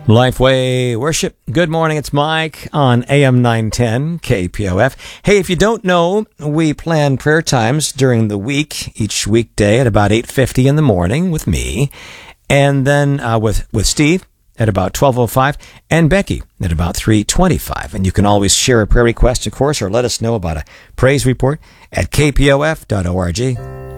Lifeway Worship. Good morning. It's Mike on AM 910 KPOF. Hey, if you don't know, we plan prayer times during the week, each weekday at about 8:50 in the morning with me, and then with Steve at about 12:05 and Becky at about 3:25. And you can always share a prayer request, of course, or let us know about a praise report at kpof.org.